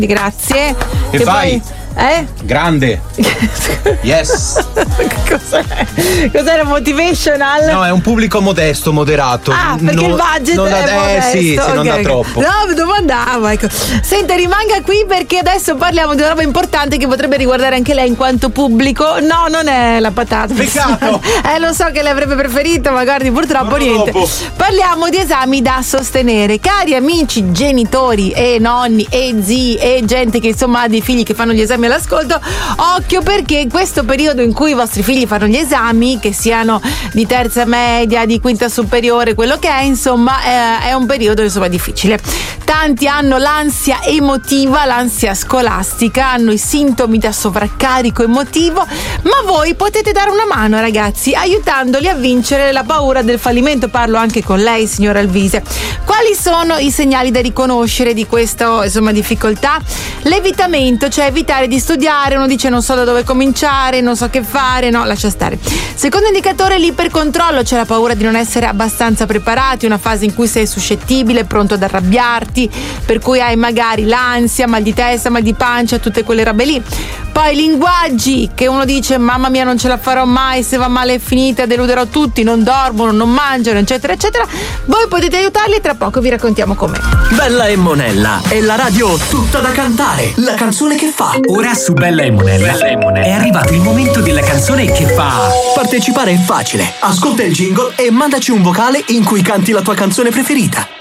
grazie. Che fai? Grande. Yes. Cos'era motivational? No, è un pubblico modesto, moderato. Perché il budget non è modesto. Sì, se non da troppo. No, dove andavo, ecco. Senta, rimanga qui perché adesso parliamo di una roba importante che potrebbe riguardare anche lei in quanto pubblico. No, non è la patata. Peccato. Lo so che le avrebbe preferito, ma guardi, purtroppo niente. Parliamo di esami da sostenere. Cari amici, genitori e nonni e zii e gente che insomma ha dei figli che fanno gli esami all'ascolto, occhio, perché in questo periodo in cui i vostri figli fanno gli esami, che siano di terza media, di quinta superiore, quello che è, insomma, è un periodo insomma difficile. Tanti hanno l'ansia emotiva, l'ansia scolastica, hanno i sintomi da sovraccarico emotivo, ma voi potete dare una mano, ragazzi, aiutandoli a vincere la paura del fallimento. Parlo anche con lei, signora Alvise. Quali sono i segnali da riconoscere di questa insomma difficoltà? L'evitamento, cioè evitare di studiare. Uno dice non so da dove cominciare, non so che fare, no, lascia stare. Secondo indicatore, l'ipercontrollo, cioè la paura di non essere abbastanza preparati, una fase in cui sei suscettibile, pronto ad arrabbiarti, per cui hai magari l'ansia, mal di testa, mal di pancia, tutte quelle robe lì. Poi linguaggi, che uno dice mamma mia non ce la farò mai, se va male è finita, deluderò tutti, non dormono, non mangiano, eccetera eccetera. Voi potete aiutarli e tra poco vi raccontiamo com'è. Bella e Monella è la radio tutta da cantare, la canzone che fa. Ora su Bella e Monella è arrivato il momento della canzone che fa. Partecipare è facile, ascolta il jingle e mandaci un vocale in cui canti la tua canzone preferita.